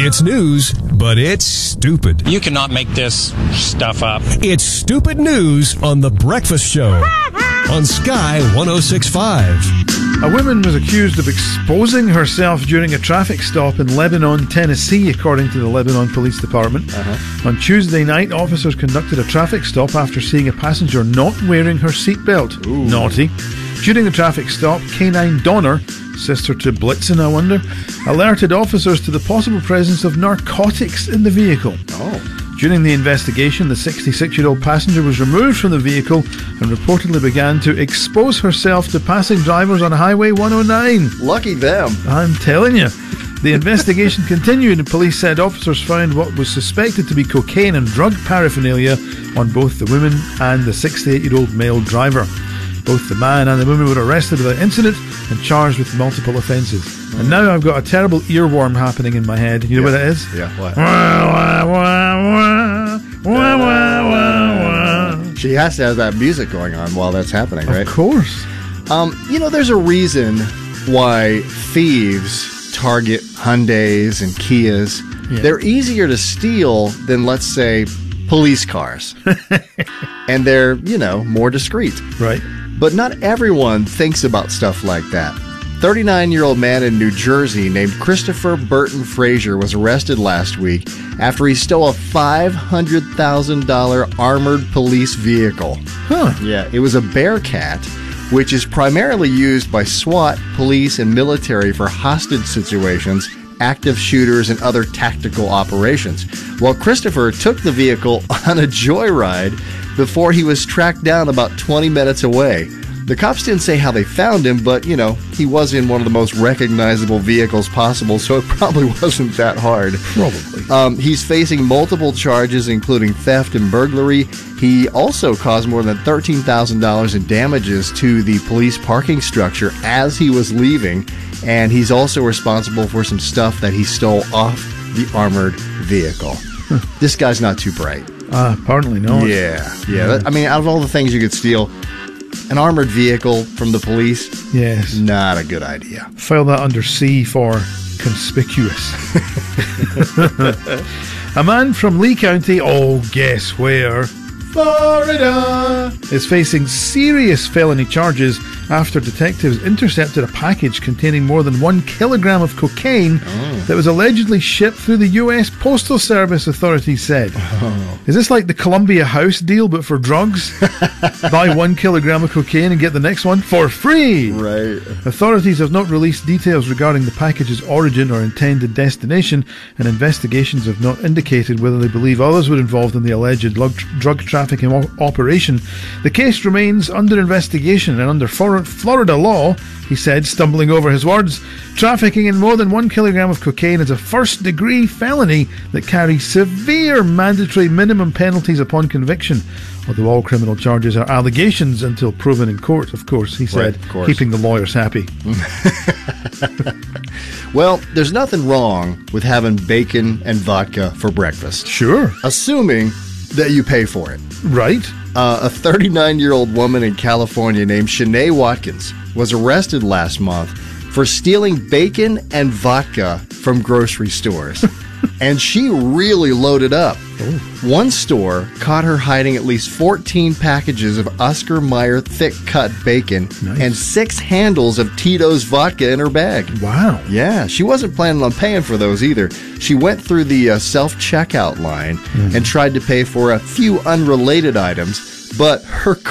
It's news, but it's stupid. You cannot make this stuff up. It's stupid news on The Breakfast Show on Sky 106.5. A woman was accused of exposing herself during a traffic stop in Lebanon, Tennessee, according to the Lebanon Police Department. On Tuesday night, officers conducted a traffic stop after seeing a passenger not wearing her seatbelt. Naughty. During the traffic stop, K9 Donner, sister to Blitzen, I wonder, alerted officers to the possible presence of narcotics in the vehicle. During the investigation, the 66-year-old passenger was removed from the vehicle and reportedly began to expose herself to passing drivers on Highway 109. Lucky them. I'm telling you. The investigation continued, and police said officers found what was suspected to be cocaine and drug paraphernalia on both the woman and the 68-year-old male driver. Both the man and the woman were arrested without incident and charged with multiple offences. And now I've got a terrible earworm happening in my head. You know what it is? Yeah, what? Wah, wah, wah, wah, wah, wah. She has to have that music going on while that's happening, right? Of course. There's a reason why thieves target Hyundais and Kias. Yeah. They're easier to steal than, let's say, police cars. And they're, more discreet. Right. But not everyone thinks about stuff like that. 39-year-old man in New Jersey named Christopher Burton Frazier was arrested last week after he stole a $500,000 armored police vehicle. Yeah, it was a Bearcat, which is primarily used by SWAT, police, and military for hostage situations, active shooters, and other tactical operations. Well, Christopher took the vehicle on a joyride before he was tracked down about 20 minutes away. The cops didn't say how they found him, but, he was in one of the most recognizable vehicles possible, so it probably wasn't that hard. Probably. He's facing multiple charges, including theft and burglary. He also caused more than $13,000 in damages to the police parking structure as he was leaving, and he's also responsible for some stuff that he stole off the armored vehicle. This guy's not too bright. Apparently not. Yeah. Out of all the things you could steal, an armored vehicle from the police? Yes. Not a good idea. File that under C for conspicuous. A man from Lee County, guess where? Florida, is facing serious felony charges after detectives intercepted a package containing more than 1 kilogram of cocaine that was allegedly shipped through the U.S. Postal Service, authorities said. Is this like the Columbia House deal, but for drugs? Buy 1 kilogram of cocaine and get the next one for free. Right. Authorities have not released details regarding the package's origin or intended destination, and investigations have not indicated whether they believe others were involved in the alleged drug trafficking operation. The case remains under investigation, and under Florida law, he said, stumbling over his words, trafficking in more than 1 kilogram of cocaine is a first-degree felony that carries severe mandatory minimum penalties upon conviction. Although all criminal charges are allegations until proven in court, of course, he said, keeping the lawyers happy. Well, there's nothing wrong with having bacon and vodka for breakfast. Sure. Assuming that you pay for it. Right. A 39-year-old woman in California named Shanae Watkins was arrested last month for stealing bacon and vodka from grocery stores. And she really loaded up. One store caught her hiding at least 14 packages of Oscar Mayer thick-cut bacon and 6 handles of Tito's vodka in her bag. Wow. Yeah, she wasn't planning on paying for those either. She went through the self-checkout line and tried to pay for a few unrelated items, but her